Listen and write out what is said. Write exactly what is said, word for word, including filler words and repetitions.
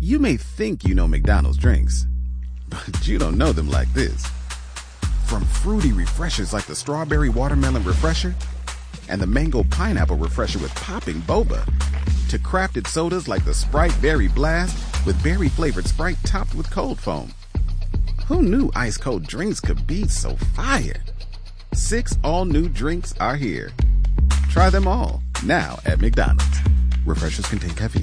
You may think you know McDonald's drinks, but you don't know them like this. From fruity refreshers like the Strawberry Watermelon Refresher and the Mango Pineapple Refresher with popping boba, to crafted sodas like the Sprite Berry Blast with berry-flavored Sprite topped with cold foam. Who knew ice-cold drinks could be so fire? Six all-new drinks are here. Try them all, now at McDonald's. Refreshers contain caffeine.